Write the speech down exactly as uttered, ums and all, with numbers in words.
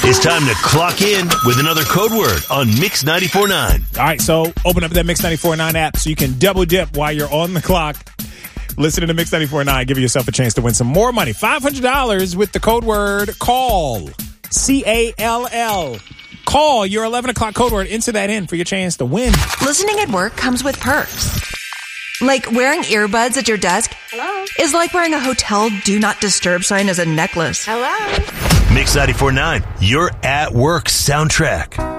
It's time to clock in with another code word on Mix ninety-four point nine. All right, so open up that Mix ninety-four point nine app so you can double dip while you're on the clock. Listening to Mix ninety-four point nine, give yourself a chance to win some more money. five hundred dollars with the code word CALL. C A L L. Call your eleven o'clock code word. Enter that in for your chance to win. Listening at work comes with perks. Like wearing earbuds at your desk Hello? is like wearing a hotel do not disturb sign as a necklace. Hello? Mix ninety-four point nine, your at work soundtrack.